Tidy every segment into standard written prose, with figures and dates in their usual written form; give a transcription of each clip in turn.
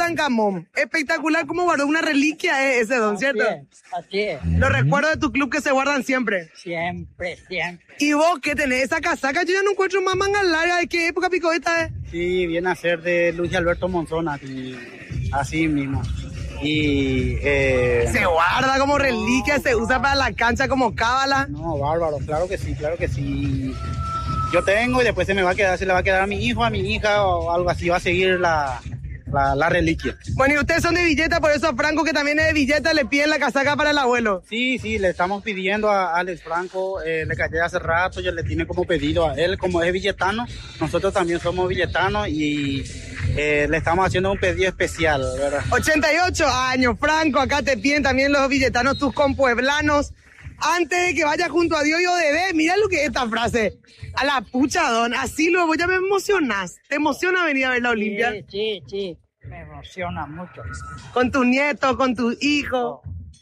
Tutankamón. Espectacular cómo guardó una reliquia ese don, ¿cierto? Así es. Los recuerdos de tu club que se guardan siempre. Siempre. ¿Y vos qué tenés? Esa casaca yo ya no encuentro más mangas largas. ¿De qué época pico esta es? Sí, viene a ser de Luis Alberto Monzón, así mismo. Y se guarda como reliquia, se usa para la cancha como cábala. No, bárbaro, claro que sí. Yo tengo y después se le va a quedar a mi hijo, a mi hija o algo así, va a seguir la reliquia. Bueno, y ustedes son de Villeta, por eso a Franco, que también es de Villeta, le piden la casaca para el abuelo. Sí, le estamos pidiendo a Alex Franco, le callé hace rato, ya le tiene como pedido a él, como es villetano, nosotros también somos villetanos y le estamos haciendo un pedido especial, ¿verdad? 88 años, Franco, acá te piden también los villetanos, tus compueblanos. Antes de que vaya junto a Dios yo bebé, mira lo que es esta frase. A la pucha, don, así luego ya me emocionás. ¿Te emociona venir a ver la Olimpia? Sí, me emociona mucho. Con tu nieto, con tu hijo.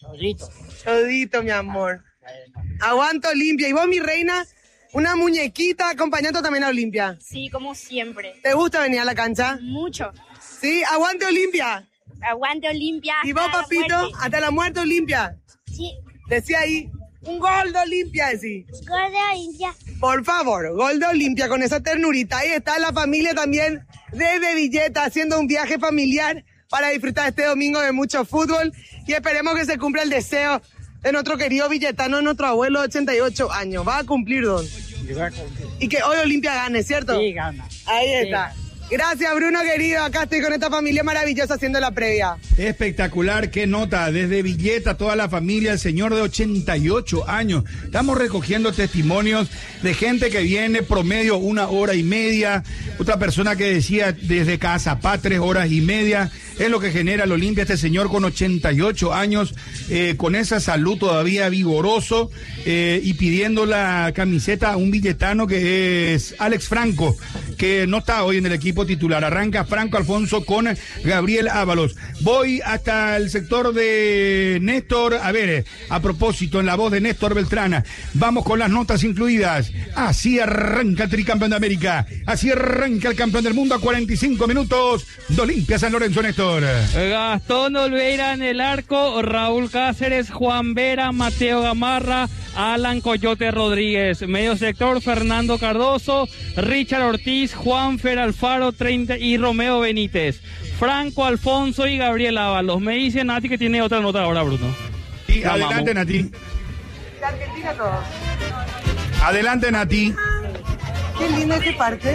Todito, mi amor. Aguanto Olimpia. ¿Y vos, mi reina? Una muñequita acompañando también a Olimpia. Sí, como siempre. ¿Te gusta venir a la cancha? Mucho. Sí, aguante Olimpia. Aguante Olimpia. ¿Y vos, papito? Hasta la muerte Olimpia. Sí. Decía ahí. Un gol de Olimpia, decí. Gol de Olimpia. Por favor, gol de Olimpia con esa ternurita. Ahí está la familia también desde Villeta haciendo un viaje familiar para disfrutar este domingo de mucho fútbol y esperemos que se cumpla el deseo de nuestro querido villetano, nuestro abuelo de 88 años. Va a cumplir, don. Y que hoy Olimpia gane, ¿cierto? Sí, gana. Ahí está. Gracias, Bruno, querido. Acá estoy con esta familia maravillosa haciendo la previa. Espectacular, qué nota. Desde Villeta, toda la familia, el señor de 88 años. Estamos recogiendo testimonios de gente que viene promedio 1 hora y media. Otra persona que decía desde Cazapá 3 horas y media. Es lo que genera el Olimpia, este señor con 88 años, con esa salud todavía vigoroso, y pidiendo la camiseta a un villetano que es Alex Franco, que no está hoy en el equipo titular. Arranca Franco Alfonso con Gabriel Ábalos. Voy hasta el sector de Néstor. A ver, a propósito, en la voz de Néstor Beltrán, vamos con las notas incluidas. Así arranca el tricampeón de América. Así arranca el campeón del mundo a 45 minutos de Olimpia San Lorenzo, Néstor. Gastón Olveira en el arco, Raúl Cáceres, Juan Vera, Mateo Gamarra, Alan Coyote Rodríguez. Medio sector, Fernando Cardoso, Richard Ortiz, Juanfer Alfaro 30 y Romeo Benítez. Franco Alfonso y Gabriel Ábalos. Me dice Nati que tiene otra nota ahora, Bruno. Y adelante, Nati. La Argentina todos. Adelante, Nati. Qué lindo este parque.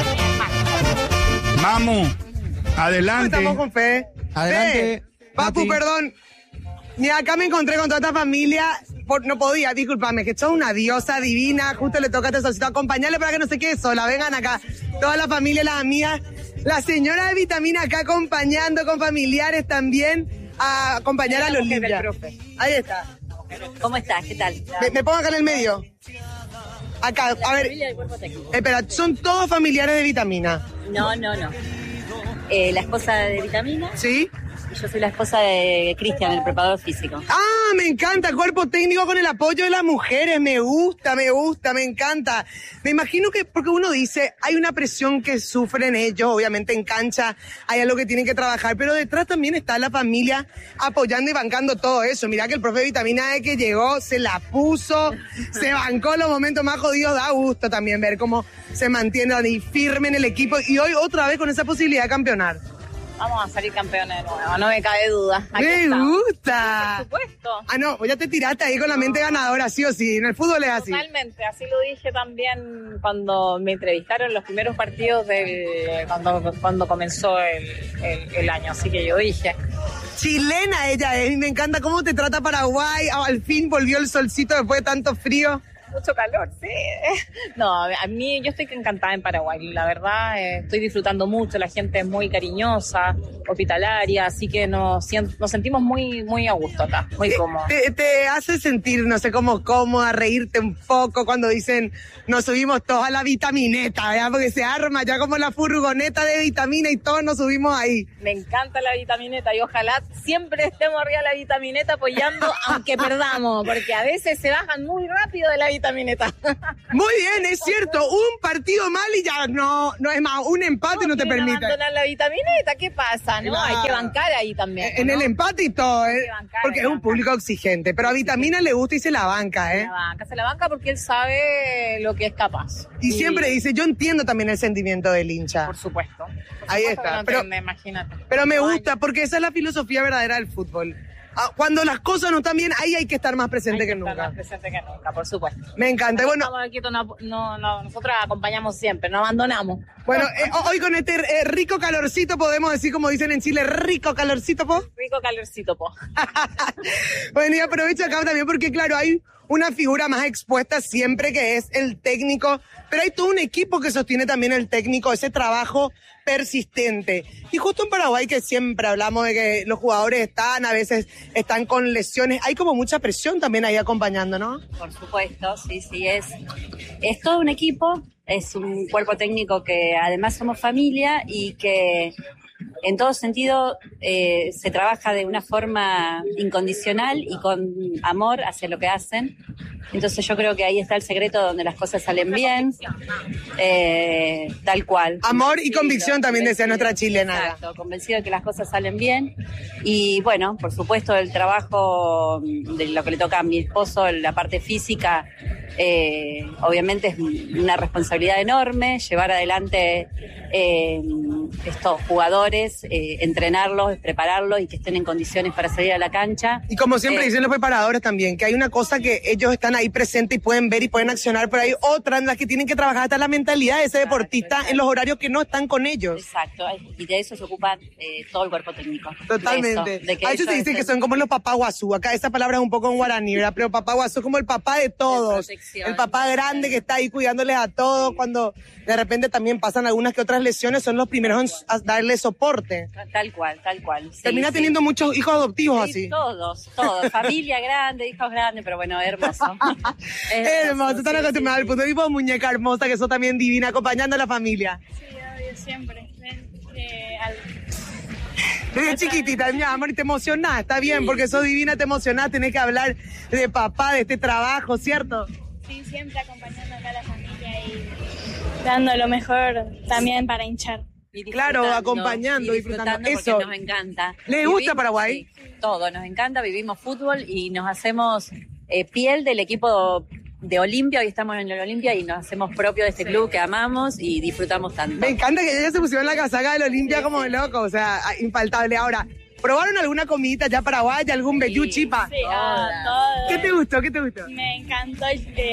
Mamu. Adelante. Estamos con Fe. Adelante. Papu, perdón. Mira, acá me encontré con toda esta familia. No podía, discúlpame, que sos una diosa divina. Justo le toca a este solcito. Acompañarle para que no se quede sola. Vengan acá. Toda la familia, las amigas. La señora de Vitamina acá acompañando con familiares también a acompañar a los Olimpia. Ahí está. ¿Cómo estás? ¿Qué tal? Me pongo acá en el medio. Acá, a ver. Espera, ¿son todos familiares de Vitamina? No. La esposa de Vitamina. ¿Sí? Y yo soy la esposa de Cristian, el preparador físico. ¡Ah, me encanta! Cuerpo técnico con el apoyo de las mujeres. Me gusta, me encanta. Me imagino que, porque uno dice, hay una presión que sufren ellos, obviamente en cancha, hay algo que tienen que trabajar, pero detrás también está la familia apoyando y bancando todo eso. Mirá que el profe de Vitamina de que llegó, se la puso, se bancó los momentos más jodidos. Da gusto también ver cómo se mantiene ahí firme en el equipo y hoy otra vez con esa posibilidad de campeonar. Vamos a salir campeones de nuevo, no me cabe duda. Me gusta. Por supuesto. Ah, no, ya te tiraste ahí con la mente ganadora, sí o sí. En el fútbol es así. Totalmente, así lo dije también cuando me entrevistaron los primeros partidos cuando comenzó el año. Así que yo dije. Chilena ella es, me encanta cómo te trata Paraguay. Al fin volvió el solcito después de tanto frío. Mucho calor, sí. No, a mí yo estoy encantada en Paraguay, la verdad, estoy disfrutando mucho, la gente es muy cariñosa, hospitalaria, así que nos sentimos muy, muy a gusto acá, muy cómodos. Te hace sentir, no sé, como cómoda, reírte un poco cuando dicen nos subimos todos a la vitamineta, ¿verdad? Porque se arma ya como la furgoneta de vitamina y todos nos subimos ahí. Me encanta la vitamineta y ojalá siempre estemos arriba de la vitamineta apoyando, aunque perdamos, porque a veces se bajan muy rápido de la vitamineta. vitamineta. Muy bien, es cierto, un partido mal y ya no es más, un empate no te permite. Abandonar la vitamineta, ¿qué pasa? ¿No? Claro. Hay que bancar ahí también. En ¿no? el empate y todo, Hay que bancar, porque hay es que un público exigente, pero a Vitamina le gusta y se la banca, Se la banca porque él sabe lo que es capaz. Y siempre dice, yo entiendo también el sentimiento del hincha. Por supuesto. Ahí Por supuesto está, que lo pero- entiende, imagínate. Pero me No hay- gusta, porque esa es la filosofía verdadera del fútbol. Cuando las cosas no están bien, ahí hay que estar más presente hay que estar nunca. más presente que nunca, por supuesto. Me encanta. Y bueno, Estamos quietos, nosotros acompañamos siempre, no abandonamos. bueno, hoy con este rico calorcito, podemos decir, como dicen en Chile, rico calorcito, po. Rico calorcito, po. Bueno, y aprovecho acá también porque, claro, hay una figura más expuesta siempre que es el técnico, pero hay todo un equipo que sostiene también el técnico, ese trabajo persistente. Y justo en Paraguay, que siempre hablamos de que los jugadores a veces están con lesiones, hay como mucha presión también ahí acompañando, ¿no? Por supuesto, sí, es todo un equipo, es un cuerpo técnico que además somos familia y que en todo sentido se trabaja de una forma incondicional y con amor hacia lo que hacen. Entonces yo creo que ahí está el secreto donde las cosas salen bien, tal cual. Amor y convicción también decía nuestra chilena. Exacto, convencido de que las cosas salen bien. Y bueno, por supuesto el trabajo de lo que le toca a mi esposo, la parte física, obviamente es una responsabilidad enorme, llevar adelante estos jugadores, entrenarlos, prepararlos y que estén en condiciones para salir a la cancha. Y como siempre dicen los preparadores también, que hay una cosa que ellos están ahí presentes y pueden ver y pueden accionar, pero hay otra en las que tienen que trabajar hasta la mentalidad de ese deportista en los horarios que no están con ellos. Exacto, y de eso se ocupa todo el cuerpo técnico. Totalmente. De eso, A ellos se dice que son como los papá guazú. Acá esa palabra es un poco en guaraní, ¿verdad? Pero papá guazú es como el papá de todos. protección. El papá grande que está ahí cuidándoles a todos. Cuando de repente también pasan algunas que otras lesiones, son los primeros a darle soporte. Tal cual, tal cual. Sí, Termina sí. teniendo muchos hijos adoptivos Sí, así. todos. Familia grande, hijos grandes, pero bueno, hermoso. Hermoso, están sí, acostumbrados al punto de vista, muñeca hermosa, que sos también divina, acompañando a la familia. Sí, obvio, siempre. Desde chiquitita, mi amor, y te emocionás, está bien, porque sos divina, te emocionás, tenés que hablar de papá, de este trabajo, ¿cierto? Sí, siempre acompañando acá a la familia y dando lo mejor también para hinchar. Y Claro, disfrutando, acompañando, y disfrutando. porque Eso. nos encanta. ¿Les gusta Paraguay? Sí, todo, nos encanta, vivimos fútbol y nos hacemos piel del equipo de Olimpia. Hoy estamos en el Olimpia y nos hacemos propio de este club que amamos y disfrutamos tanto. Me encanta que ella se pusieron la casaca del Olimpia como de loco, o sea, infaltable. Ahora, ¿probaron alguna comidita ya paraguaya, algún vellú chipa? Sí, todo. ¿Qué te gustó? ¿Qué te gustó? Me encantó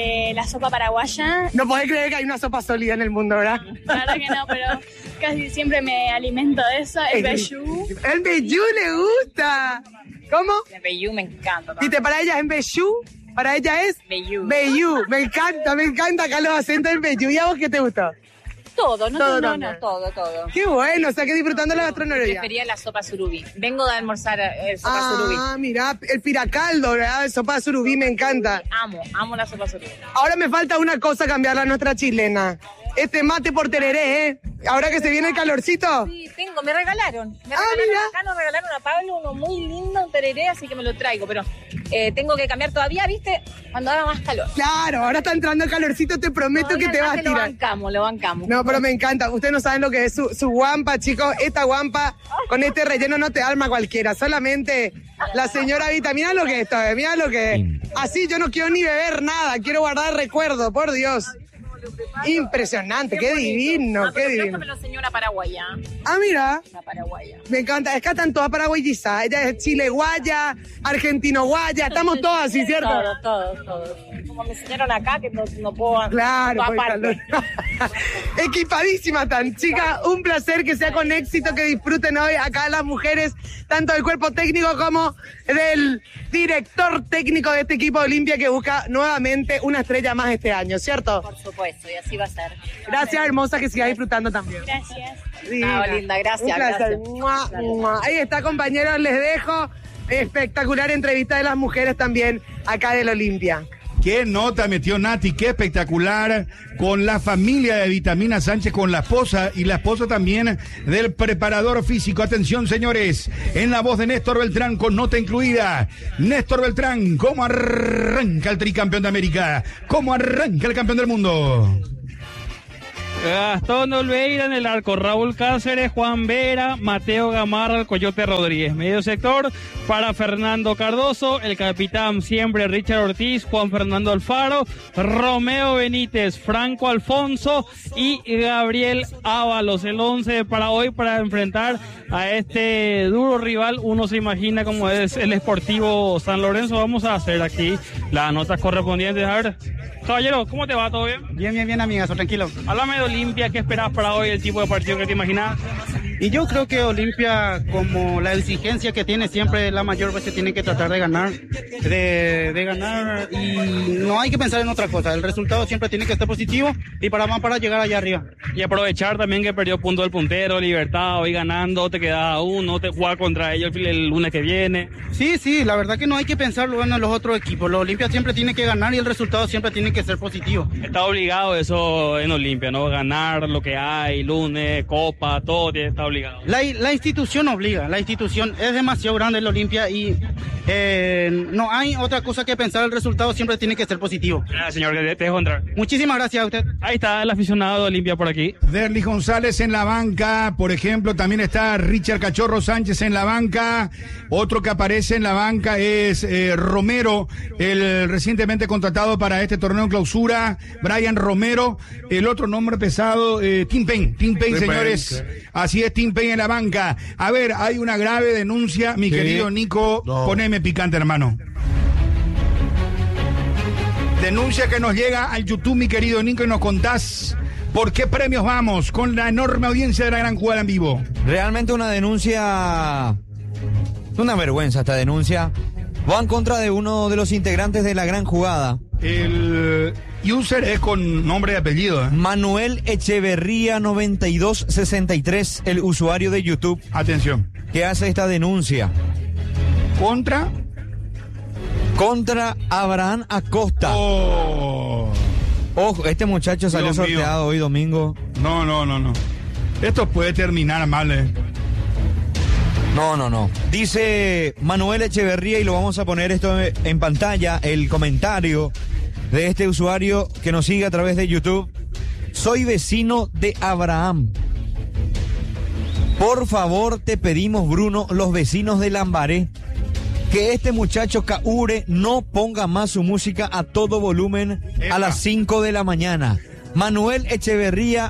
la sopa paraguaya. No podés creer que hay una sopa sólida en el mundo, ¿verdad? La verdad que no, pero casi siempre me alimento de eso. El vellú. El vellú le gusta. ¿Cómo? El Bellú me encanta. Viste, para ella es en vellú, para ella es Bellú. vellú. Me encanta acá los acentos del vellú. ¿Y a vos qué te gustó? Todo, Todo no, también. todo. Qué bueno, o sea que disfrutando la gastronomía. Prefería la sopa surubí. Vengo de almorzar sopa surubí. Mira, el piracaldo, ¿verdad? El sopa de surubí me encanta. Amo la sopa surubí. Ahora me falta una cosa, cambiarla a nuestra chilena. Este mate por tereré, ¿eh? Ahora que se viene el calorcito. Sí, tengo, me regalaron. mira. Acá nos regalaron a Pablo uno muy lindo, un tereré, así que me lo traigo. Pero tengo que cambiar todavía, ¿viste? Cuando haga más calor. Claro, ahora está entrando el calorcito, te prometo Todavía que te vas a el mate tirar. Lo bancamos. No, pero me encanta. Ustedes no saben lo que es su guampa, chicos. Esta guampa con este relleno no te arma cualquiera. Solamente la señora Vita. Mira lo que es esto, mira lo que es. Así yo no quiero ni beber nada. Quiero guardar recuerdo, por Dios. Impresionante, qué divino, qué divino. Préstamelo, señora paraguaya. Ah, mira, La paraguaya. me encanta. Es que están todas paraguayizas. Ella es chile guaya, argentino guaya. Estamos todas así, ¿cierto? Todos. Como me enseñaron acá, que no puedo... Claro, no pues, aparte. equipadísimas están, chicas, un placer que sea con éxito, que disfruten hoy acá las mujeres, tanto del cuerpo técnico como del director técnico de este equipo de Olimpia que busca nuevamente una estrella más este año, ¿cierto? Por supuesto, y así va a ser. Gracias, hermosa, que sigas disfrutando también. Gracias. No, linda, gracias, Un placer. gracias. Mua, mua. Ahí está, compañeros, les dejo espectacular entrevista de las mujeres también acá del Olimpia. Qué nota metió Nati, qué espectacular, con la familia de Vitamina Sánchez, con la esposa y la esposa también del preparador físico. Atención, señores, en la voz de Néstor Beltrán, con nota incluida. Néstor Beltrán, ¿cómo arranca el tricampeón de América? ¿Cómo arranca el campeón del mundo? Gastón Olveira en el arco, Raúl Cáceres, Juan Vera, Mateo Gamarra, el Coyote Rodríguez. Medio sector para Fernando Cardoso, el capitán siempre Richard Ortiz, Juan Fernando Alfaro, Romeo Benítez, Franco Alfonso y Gabriel Ábalos. El 11 para hoy para enfrentar a este duro rival. Uno se imagina cómo es el Sportivo San Lorenzo. Vamos a hacer aquí las notas correspondientes. A ver, caballero, ¿cómo te va? ¿Todo bien? Bien, amigazo, tranquilo. Háblame de Olimpia, ¿qué esperas para hoy, el tipo de partido que te imaginas? Y yo creo que Olimpia, como la exigencia que tiene siempre, la mayor vez tiene que tratar de ganar, de ganar, y no hay que pensar en otra cosa. El resultado siempre tiene que estar positivo y para llegar allá arriba. Y aprovechar también que perdió punto del puntero, Libertad, hoy ganando, te queda a uno, te juega contra ellos el lunes que viene. Sí, la verdad que no hay que pensarlo en los otros equipos. Los Olimpia siempre tiene que ganar y el resultado siempre tiene que ser positivo. Está obligado eso en Olimpia, ¿no? Ganar lo que hay, lunes, copa, todo está obligado. La institución obliga, la institución es demasiado grande el Olimpia y no hay otra cosa que pensar, el resultado siempre tiene que ser positivo. Gracias, señor, que te dejo entrar. Muchísimas gracias a usted. Ahí está el aficionado de Olimpia por aquí. Derlis González en la banca, por ejemplo, también está Richard Cachorro Sánchez en la banca. Otro que aparece en la banca es Romero, el recientemente contratado para este torneo en clausura, Brian Romero. El otro nombre pesado, Tim Payne, señores. Así es, Tim Payne en la banca. A ver, hay una grave denuncia, mi querido Nico. No. Poneme picante, hermano. Denuncia que nos llega al YouTube, mi querido Nico, y nos contás por qué premios vamos con la enorme audiencia de la Gran Jugada en Vivo. Realmente una denuncia, una vergüenza esta denuncia. Va en contra de uno de los integrantes de la Gran Jugada. El user es con nombre y apellido, ¿eh? Manuel Echeverría 9263, el usuario de YouTube. Atención. Que hace esta denuncia. ¿Contra Abraham Acosta. Oh. Ojo, este muchacho salió sorteado hoy domingo. No. Esto puede terminar mal, ¿eh? No. Dice Manuel Echeverría, y lo vamos a poner esto en pantalla, el comentario de este usuario que nos sigue a través de YouTube. Soy vecino de Abraham. Por favor, te pedimos, Bruno, los vecinos de Lambaré, que este muchacho Kaure no ponga más su música a todo volumen a las 5 de la mañana. Manuel Echeverría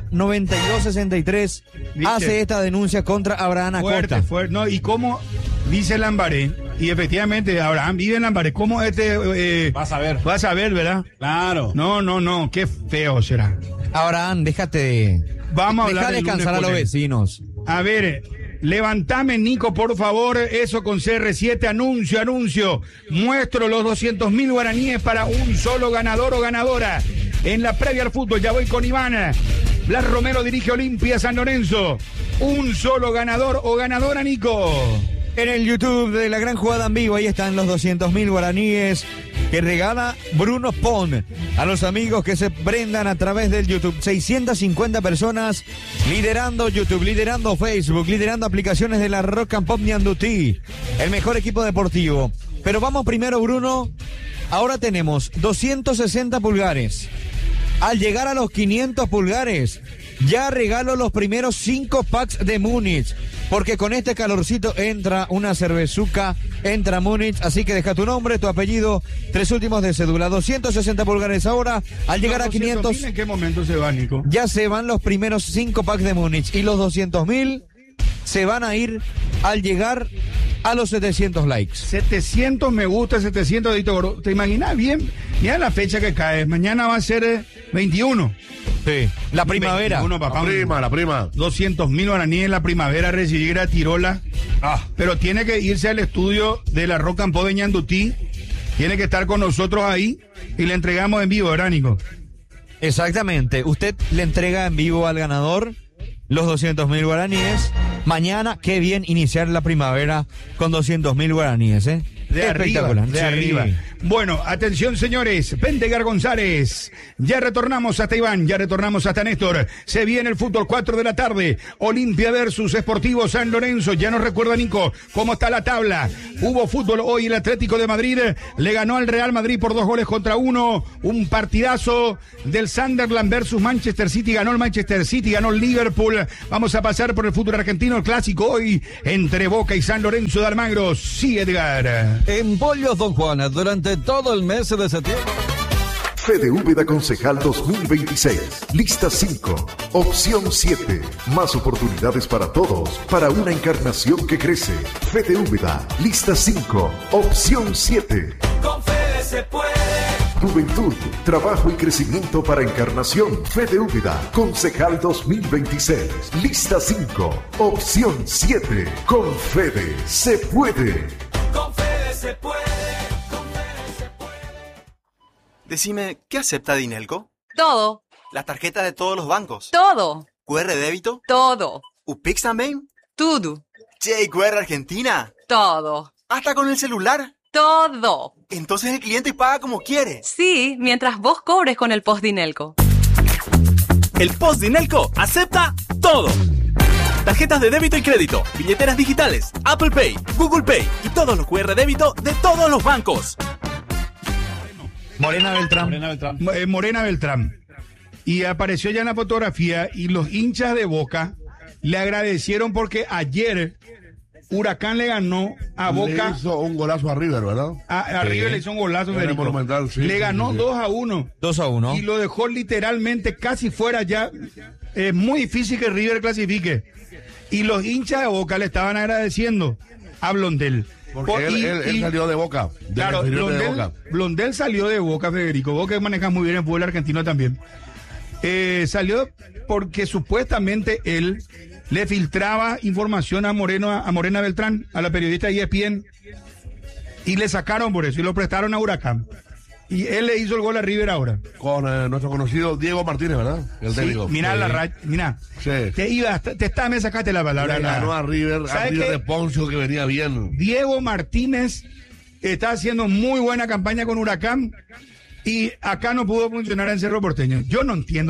9263 hace esta denuncia contra Abraham Acosta. Fuerte. No, y cómo dice Lambaré, y efectivamente Abraham vive en Lambaré, ¿cómo vas a ver, ¿verdad? Claro. No, qué feo será. Abraham, déjate. Vamos a hablar. Deja descansar a los vecinos. A ver, levantame, Nico, por favor, eso con CR7, anuncio. Muestro los 200.000 guaraníes para un solo ganador o ganadora. En la previa al fútbol, ya voy con Iván. Blas Romero dirige Olimpia San Lorenzo. Un solo ganador o ganadora, Nico. En el YouTube de la Gran Jugada en Vivo, ahí están los 200.000 guaraníes que regala Bruno Pon a los amigos que se prendan a través del YouTube. 650 personas liderando YouTube, liderando Facebook, liderando aplicaciones de la Rock and Pop Ñandutí, el mejor equipo deportivo. Pero vamos primero, Bruno. Ahora tenemos 260 pulgares. Al llegar a los 500 pulgares, ya regalo los primeros 5 packs de Múnich. Porque con este calorcito entra una cervezuca, entra Múnich. Así que deja tu nombre, tu apellido, 3 últimos de cédula. 260 pulgares ahora. Al llegar a 500... ¿En qué momento se va, Nico? Ya se van los primeros 5 packs de Múnich. Y los 200.000 se van a ir al llegar a los 700 likes. 700 me gusta, 700 dedito gordo. ¿Te imaginas bien? Mira la fecha que cae. Mañana va a ser 21. Sí, la primavera. 21, papá. La prima. 200.000 guaraníes en la primavera, recibir a Tirola. Pero tiene que irse al estudio de la Rock and Pop de Ñandutí. Tiene que estar con nosotros ahí y le entregamos en vivo, ¿verdad, Nico? Exactamente. Usted le entrega en vivo al ganador los 200.000 guaraníes. Mañana, qué bien iniciar la primavera con 200.000 guaraníes, ¿eh? Espectacular, de sí. arriba. Bueno, atención señores, Pendegar González, ya retornamos hasta Iván, ya retornamos hasta Néstor, se viene el fútbol 4 de la tarde, Olimpia versus Sportivo San Lorenzo, ya nos recuerda Nico cómo está la tabla, hubo fútbol hoy, el Atlético de Madrid le ganó al Real Madrid por 2-1, un partidazo del Sunderland versus Manchester City, ganó el Manchester City, ganó el Liverpool, vamos a pasar por el fútbol argentino, el clásico hoy entre Boca y San Lorenzo de Almagro, sí Edgar. En Pollos Don Juan, durante todo el mes de septiembre. Fede Úbeda Concejal 2026. Lista 5. Opción 7. Más oportunidades para todos. Para una encarnación que crece. Fede Úbeda. Lista 5. Opción 7. Con Fede se puede. Juventud, trabajo y crecimiento para Encarnación. Fede Úbeda, Concejal 2026. Lista 5. Opción 7. Con Fede se puede. Con Fede se puede. Decime, ¿qué acepta Dinelco? Todo. ¿La tarjeta de todos los bancos? Todo. ¿QR débito? Todo. ¿UPIX también? Todo. Che, ¿QR Argentina? Todo. ¿Hasta con el celular? Todo. Entonces el cliente paga como quiere. Sí, mientras vos cobres con el Post Dinelco. El Post Dinelco acepta todo. Tarjetas de débito y crédito, billeteras digitales, Apple Pay, Google Pay y todos los QR débito de todos los bancos. Morena Beltrán. Y apareció ya en la fotografía y los hinchas de Boca le agradecieron porque ayer Huracán le ganó a Boca. Le hizo un golazo a River, ¿verdad? A River le hizo un golazo, Federico. Monumental, sí, le ganó 2-1. 2-1. Y lo dejó literalmente casi fuera ya. Es muy difícil que River clasifique. Y los hinchas de Boca le estaban agradeciendo a Blondel. Porque él salió de Boca. Claro, Blondel salió de Boca, Federico. Boca maneja muy bien el fútbol argentino también. Salió porque supuestamente él le filtraba información a Morena Beltrán, a la periodista ESPN, y le sacaron por eso y lo prestaron a Huracán. Y él le hizo el gol a River ahora. Con nuestro conocido Diego Martínez, ¿verdad? El técnico. Mira la raya, mira. Sí. Me sacaste la palabra. Le ganó a River de Poncio, que venía bien. Diego Martínez está haciendo muy buena campaña con Huracán y acá no pudo funcionar en Cerro Porteño. Yo no entiendo,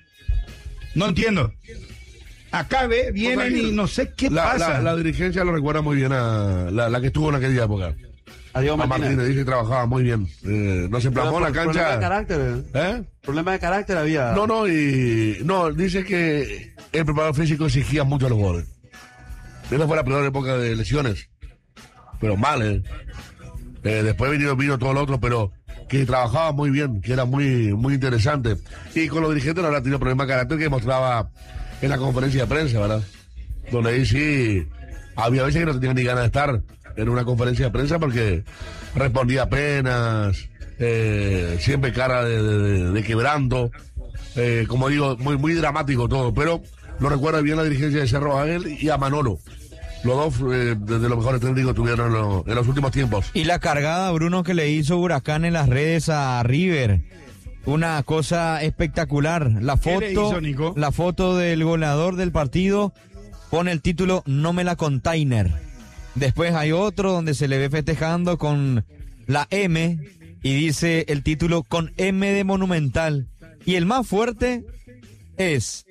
no entiendo. Acá vienen y no sé qué pasa. La dirigencia lo recuerda muy bien a la que estuvo en aquella época. Adiós, Martínez dice que trabajaba muy bien. No se plasmó en la cancha. Problema de carácter. Problema de carácter había. No, dice que el preparador físico exigía mucho a los jugadores. Esa fue la peor época de lesiones. Pero mal, después vino todo lo otro, pero que trabajaba muy bien, que era muy, muy interesante. Y con los dirigentes no habrá tenido problema de carácter que mostraba en la conferencia de prensa, ¿verdad? Donde ahí sí había veces que no tenían ni ganas de estar en una conferencia de prensa porque respondía apenas, siempre cara de quebranto, como digo, muy, muy dramático todo, pero lo recuerda bien la dirigencia de Cerro Ángel y a Manolo. Los dos de los mejores técnicos tuvieron en los últimos tiempos. Y la cargada, Bruno, que le hizo Huracán en las redes a River. Una cosa espectacular. La foto del goleador del partido pone el título "No me la container". Después hay otro donde se le ve festejando con la M y dice el título "Con M de Monumental". Y el más fuerte es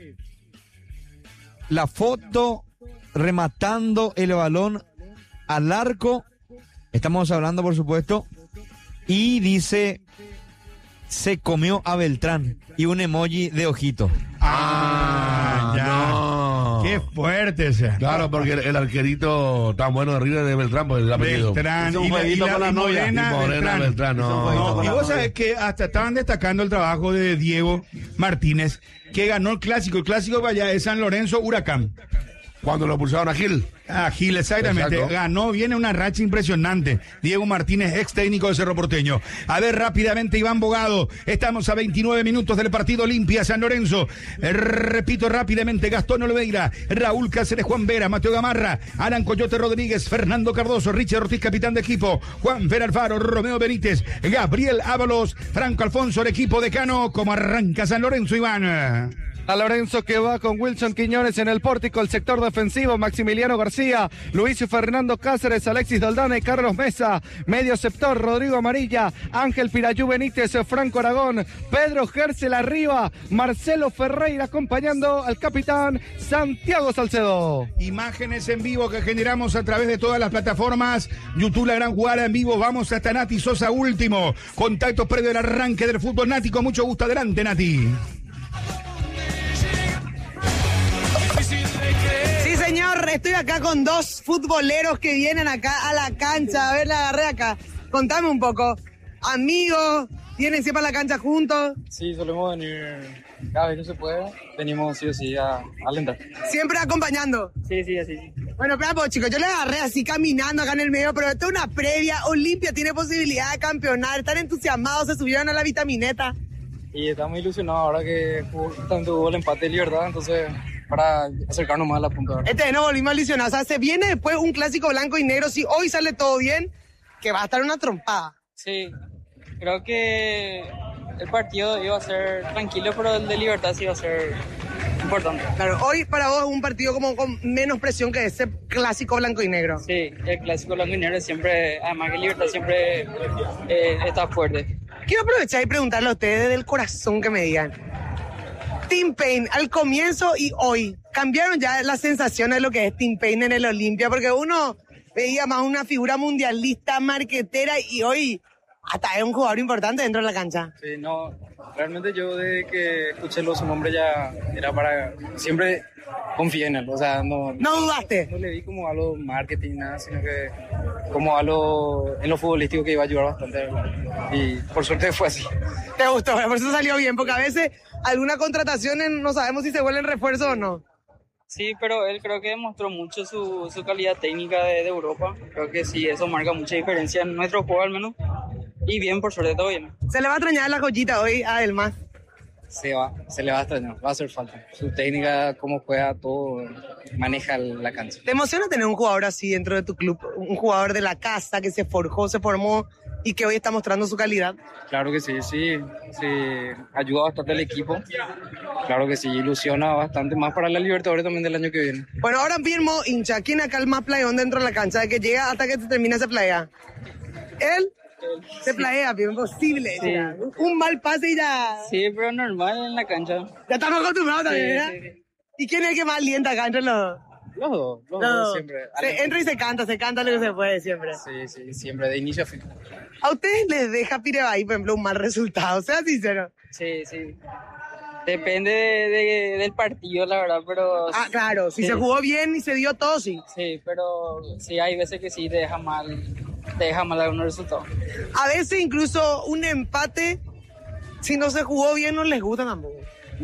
la foto rematando el balón al arco. Estamos hablando, por supuesto, y dice "Se comió a Beltrán" y un emoji de ojito. Ya. No. Qué fuerte ese. Claro, porque el arquerito tan bueno de River de Beltrán, pues el apellido. Beltrán y Morena Beltrán. Y vos sabés que hasta estaban destacando el trabajo de Diego Martínez, que ganó el clásico allá de San Lorenzo Huracán. Cuando lo pulsaron a Gil. A Gil, exactamente. Exacto. Ganó, viene una racha impresionante. Diego Martínez, ex técnico de Cerro Porteño. A ver, rápidamente, Iván Bogado. Estamos a 29 minutos del partido Olimpia San Lorenzo. Repito rápidamente, Gastón Oliveira, Raúl Cáceres, Juan Vera, Mateo Gamarra, Alan Coyote Rodríguez, Fernando Cardoso, Richard Ortiz, capitán de equipo, Juan Fer Alfaro, Romeo Benítez, Gabriel Ábalos, Franco Alfonso, el equipo decano. ¿Cómo arranca San Lorenzo, Iván? A Lorenzo que va con Wilson Quiñones en el pórtico, el sector defensivo, Maximiliano García, Luis y Fernando Cáceres, Alexis Doldana y Carlos Mesa. Medio sector, Rodrigo Amarilla, Ángel Pirayú Benítez, Franco Aragón, Pedro Gercel arriba, Marcelo Ferreira acompañando al capitán Santiago Salcedo. Imágenes en vivo que generamos a través de todas las plataformas. YouTube La Gran Jugada en vivo. Vamos hasta Nati Sosa último. Contacto previo al arranque del fútbol. Nati, con mucho gusto. Adelante, Nati. Sí, señor, estoy acá con dos futboleros que vienen acá a la cancha. A ver, la agarré acá. Contame un poco. Amigos, ¿vienen siempre a la cancha juntos? Sí, solemos venir cada vez que se puede. Venimos sí o sí a alentar. ¿Siempre acompañando? Sí, así. Bueno, espera, pues, chicos, yo les agarré así caminando acá en el medio, pero esto es una previa. Olimpia tiene posibilidad de campeonar. Están entusiasmados, se subieron a la vitamineta. Y estamos ilusionados ahora que tanto hubo el empate de Libertad, entonces para acercarnos más a la punta. No volvimos ilusionados. O sea, se viene después un clásico blanco y negro. Si hoy sale todo bien, que va a estar una trompada. Sí, creo que el partido iba a ser tranquilo, pero el de Libertad sí iba a ser importante. Claro, hoy para vos es un partido como con menos presión que ese clásico blanco y negro. Sí, el clásico blanco y negro siempre, además que Libertad siempre está fuerte. Quiero aprovechar y preguntarle a ustedes desde el corazón que me digan. Tim Payne, al comienzo y hoy, ¿cambiaron ya las sensaciones de lo que es Tim Payne en el Olimpia? Porque uno veía más una figura mundialista, marquetera, y hoy hasta es un jugador importante dentro de la cancha. Sí, no, realmente yo desde que escuché su nombre ya era para... Siempre confié en él, o sea, no dudaste. No le vi como algo marketing, nada, sino que como algo en lo futbolístico que iba a ayudar bastante. Y por suerte fue así. ¿Te gustó? Por eso salió bien, porque a veces algunas contrataciones no sabemos si se vuelven refuerzo o no. Sí, pero él creo que demostró mucho su calidad técnica de Europa. Creo que sí, eso marca mucha diferencia en nuestro juego al menos. Y bien, por suerte, todo bien. ¿Se le va a extrañar la joyita hoy a Elmas? Se le va a extrañar, va a hacer falta. Su técnica, cómo juega, todo, maneja la cancha. ¿Te emociona tener un jugador así dentro de tu club? Un jugador de la casa que se forjó, se formó y que hoy está mostrando su calidad. Claro que sí, ayuda bastante al equipo. Claro que sí, ilusiona bastante más para la Libertadores también del año que viene. Bueno, ahora mismo, hincha, ¿quién acá el más playón dentro de la cancha? De que llega hasta que se termina ese playa. ¿Él? Se playea, pero imposible. Sí. Un mal pase y ya... Sí, pero normal en la cancha. Ya estamos acostumbrados también, ¿verdad? Sí. ¿Y quién es el que más alienta acá entre los dos? Los dos siempre. Entra y se canta lo que se puede siempre. Sí, siempre, de inicio a fin. ¿A ustedes les deja Pirebaí, por ejemplo, un mal resultado? Sea sincero. Sí. Depende del partido, la verdad, pero... Ah, claro, si se jugó bien y se dio todo, sí. Sí, pero sí, hay veces que sí te deja mal algunos resultados. A veces incluso un empate, si no se jugó bien, no les gusta tampoco.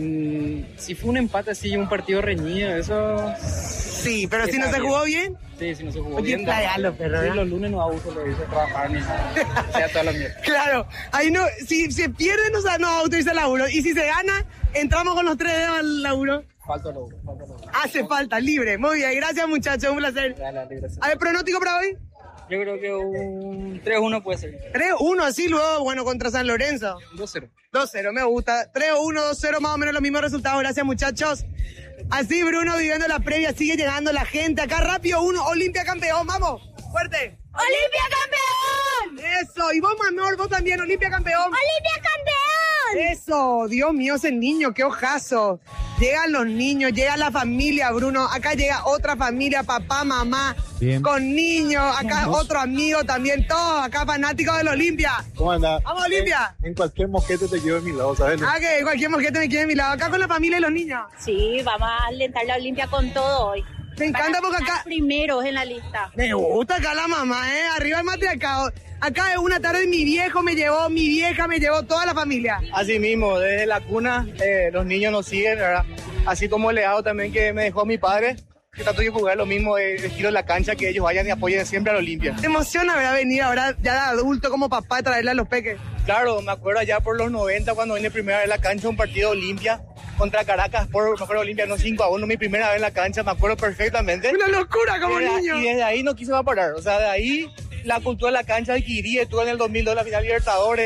Si fue un empate así, un partido reñido, eso... Sí, pero si no se jugó bien... Sí, si no se jugó bien. Pero sí, los lunes no abuso, lo hice trabajar ni nada. Sea toda la mierda. Claro, ahí no, si se pierde no autoriza el laburo. Y si se gana, entramos con los 3 dedos al laburo. Falta laburo. Hace falta, libre. Muy bien, gracias muchachos, un placer. A ver, ¿pronóstico para hoy? Yo creo que un 3-1 puede ser. 3-1, así luego, bueno, contra San Lorenzo. 2-0. 2-0, me gusta. 3-1, 2-0, más o menos los mismos resultados. Gracias, muchachos. Así, Bruno, viviendo la previa, sigue llegando la gente. Acá rápido, Olimpia campeón, vamos. Fuerte. ¡Olimpia campeón! Eso, y vos, Mamor, vos también, Olimpia campeón. ¡Olimpia campeón! Eso, Dios mío, ese niño, qué ojazo. Llegan los niños, llega la familia, Bruno. Acá llega otra familia, papá, mamá, bien, con niños. Acá otro amigo también, todos acá fanáticos del Olimpia. ¿Cómo andás? ¡Vamos, Olimpia! En cualquier mosquete te quiero de mi lado, ¿sabes? Que en cualquier mosquete me quiere de mi lado. Acá con la familia y los niños. Sí, vamos a alentar la Olimpia con todo hoy. Me encanta porque acá... primeros en la lista. Me gusta acá la mamá, Arriba el matriarcado. Acá es una tarde mi viejo me llevó, mi vieja me llevó, toda la familia. Así mismo, desde la cuna los niños nos siguen, ¿verdad? Así como el legado también que me dejó mi padre, que tanto que jugar lo mismo de estilo en la cancha, que ellos vayan y apoyen siempre a la Olimpia. ¿Te emociona haber venido ahora ya de adulto como papá a traerle a los peques? Claro, me acuerdo allá por los 90 cuando vine primera vez a la cancha un partido Olimpia contra Caracas por Olimpia, no 5-1, mi primera vez en la cancha, me acuerdo perfectamente. Una locura como niño. Y desde ahí no quise parar, o sea, de ahí la cultura de la cancha adquirí, estuve en el 2002 la final Libertadores,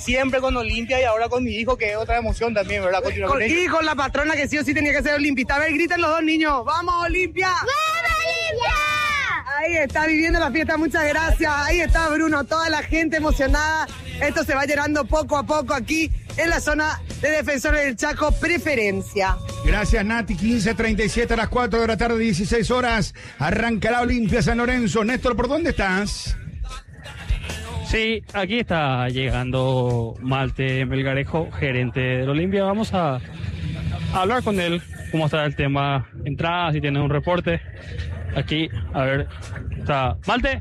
siempre con Olimpia y ahora con mi hijo, que es otra emoción también, ¿verdad? Continuar con ellos. Y con la patrona que sí o sí tenía que ser olimpista. A ver, griten los dos niños. ¡Vamos, Olimpia! ¡Vamos, Olimpia! Ahí está viviendo la fiesta, muchas gracias. Ahí está Bruno, toda la gente emocionada. Esto se va llenando poco a poco aquí en la zona de Defensores del Chaco, preferencia. Gracias, Nati. 15:37 a las 4 de la tarde, 16 horas. Arranca la Olimpia San Lorenzo. Néstor, ¿por dónde estás? Sí, aquí está llegando Malte Melgarejo, gerente del Olimpia. Vamos a hablar con él, cómo está el tema entradas, si tiene un reporte. Aquí, a ver, está Malte.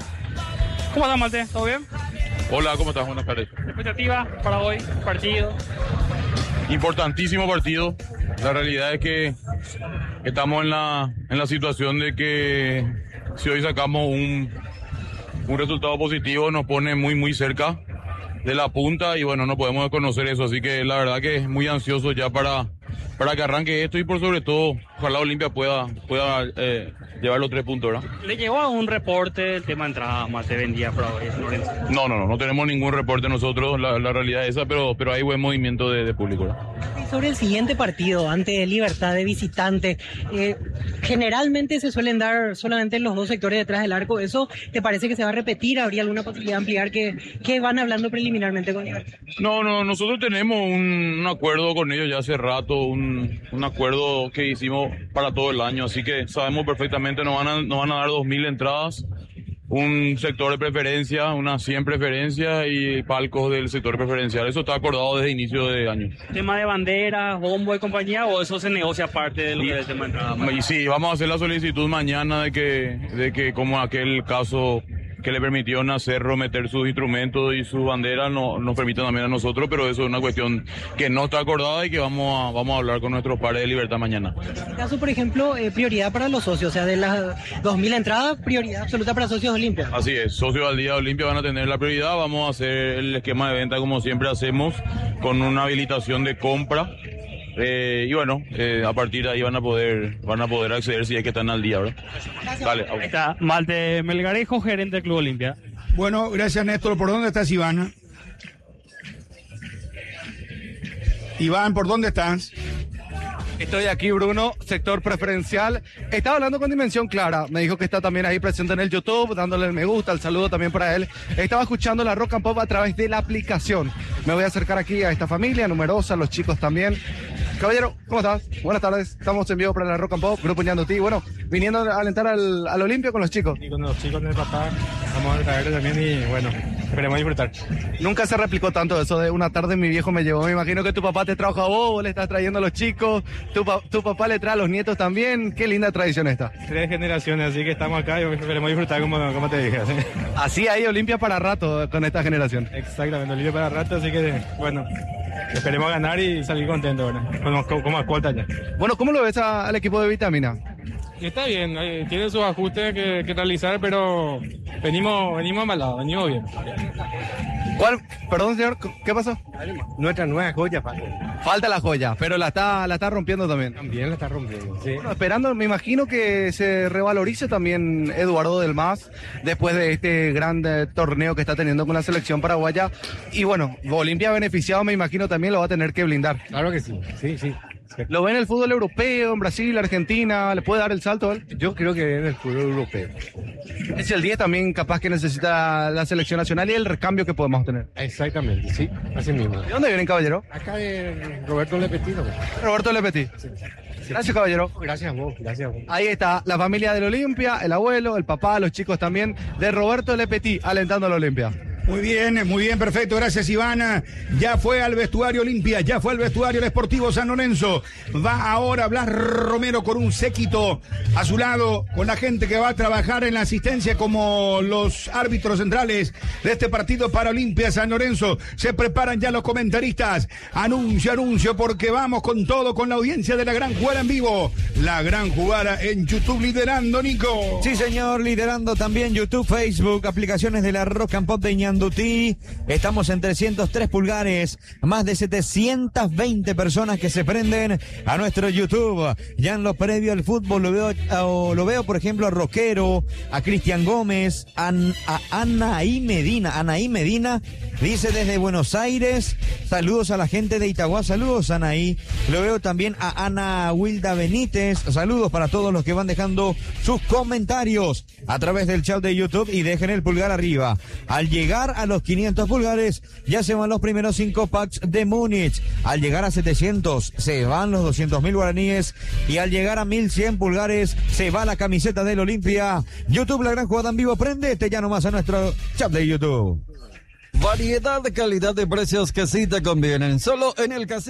¿Cómo estás, Malte? ¿Todo bien? Hola, ¿cómo estás? Buenas tardes. ¿Expectativa para hoy, partido? Importantísimo partido. La realidad es que estamos en la situación de que si hoy sacamos un resultado positivo nos pone muy cerca de la punta y bueno, no podemos desconocer eso. Así que la verdad que es muy ansioso ya para que arranque esto y por sobre todo ojalá Olimpia pueda llevar los 3 puntos, ¿verdad? ¿Le llegó un reporte el tema de entrada más de vendía para hoy? No tenemos ningún reporte nosotros, la realidad es esa, pero hay buen movimiento de público, ¿verdad? Sobre el siguiente partido, ante Libertad de visitante, generalmente se suelen dar solamente en los dos sectores detrás del arco. ¿Eso te parece que se va a repetir? ¿Habría alguna posibilidad de ampliar? ¿Qué van hablando preliminarmente con Libertad? No, nosotros tenemos un acuerdo con ellos ya hace rato, un acuerdo que hicimos para todo el año, así que sabemos perfectamente nos van a dar 2.000 entradas, un sector de preferencia, unas 100 preferencias y palcos del sector preferencial. Eso está acordado desde inicio de año. ¿Tema de banderas, bombo y compañía o eso se negocia aparte de lo que es el tema de entrada? Y sí, vamos a hacer la solicitud mañana de que como aquel caso que le permitió a Cerro meter sus instrumentos y sus banderas nos permitan también a nosotros, pero eso es una cuestión que no está acordada y que vamos a hablar con nuestros pares de Libertad mañana. En este caso, por ejemplo, prioridad para los socios, o sea, de las 2.000 entradas, prioridad absoluta para socios de Olimpia. Así es, socios al día de Olimpia van a tener la prioridad, vamos a hacer el esquema de venta como siempre hacemos, con una habilitación de compra. Y bueno, a partir de ahí van a poder acceder si es que están al día, ¿verdad? Vale. Ahí está Malte Melgarejo, gerente del Club Olimpia. Bueno, gracias, Néstor. ¿Por dónde estás, Ivana? Iván, ¿por dónde estás? Estoy aquí, Bruno, sector preferencial. Estaba hablando con Dimensión Clara. Me dijo que está también ahí presente en el YouTube, dándole el me gusta, el saludo también para él. Estaba escuchando la Rock and Pop a través de la aplicación. Me voy a acercar aquí a esta familia numerosa, los chicos también. Caballero, ¿cómo estás? Buenas tardes. Estamos en vivo para la Rock and Pop, Grupo Ñandutí. Bueno, viniendo a alentar al Olimpia con los chicos. Y con los chicos del papá, vamos a traerlos también y bueno, esperemos disfrutar. Nunca se replicó tanto eso de una tarde mi viejo me llevó. Me imagino que tu papá te trajo a vos le estás trayendo a los chicos. Tu papá le trae a los nietos también. Qué linda tradición esta. 3 generaciones, así que estamos acá y esperemos disfrutar como te dije. ¿Sí? Así hay Olimpia para rato con esta generación. Exactamente, Olimpia para rato, así que bueno, esperemos ganar y salir contentos, ¿verdad? Como escolta ya. Bueno, ¿cómo lo ves al equipo de Vitamina? Está bien, tiene sus ajustes que realizar, pero venimos embalados, venimos bien. ¿Cuál? Perdón, señor, ¿qué pasó? Nuestra nueva joya, Falta la joya, pero la está rompiendo también. También la está rompiendo, sí. Bueno, esperando, me imagino que se revalorice también Eduardo del Mas después de este gran torneo que está teniendo con la selección paraguaya. Y bueno, Olimpia beneficiado, me imagino también lo va a tener que blindar. Claro que sí, sí. ¿Lo ve en el fútbol europeo, en Brasil, Argentina? ¿Le puede dar el salto a él? Yo creo que en el fútbol europeo. Es el 10 también capaz que necesita la selección nacional y el recambio que podemos tener. Exactamente, sí, así mismo. ¿De dónde vienen, caballero? Acá de Roberto Lepetí. Roberto Lepetí. Sí. Gracias, caballero. Gracias a vos, Ahí está la familia del Olimpia, el abuelo, el papá, los chicos también de Roberto Lepetí alentando al Olimpia. Muy bien, perfecto, gracias Ivana. Ya fue al vestuario Olimpia, ya fue al vestuario el Sportivo San Lorenzo. Va ahora Blas Romero con un séquito a su lado, con la gente que va a trabajar en la asistencia como los árbitros centrales de este partido para Olimpia San Lorenzo. Se preparan ya los comentaristas. Anuncio, porque vamos con todo, con la audiencia de la Gran Jugada en vivo. La Gran Jugada en YouTube liderando, Nico. Sí, señor, liderando también YouTube, Facebook, aplicaciones de la Rock and Pop de Ñandutí. Estamos en 303 pulgares, más de 720 personas que se prenden a nuestro YouTube. Ya en lo previo al fútbol lo veo, por ejemplo, a Roquero, a Cristian Gómez, a Anaí Medina, Dice desde Buenos Aires, saludos a la gente de Itagua, saludos Anaí. Lo veo también a Ana Wilda Benítez, saludos para todos los que van dejando sus comentarios a través del chat de YouTube y dejen el pulgar arriba. Al llegar a los 500 pulgares, ya se van los primeros 5 packs de Múnich. Al llegar a 700, se van los 200.000 guaraníes. Y al llegar a 1100 pulgares, se va la camiseta del Olimpia. YouTube, la gran jugada en vivo, prendete ya nomás a nuestro chat de YouTube. Variedad, calidad de precios que sí te convienen. Solo en el casino.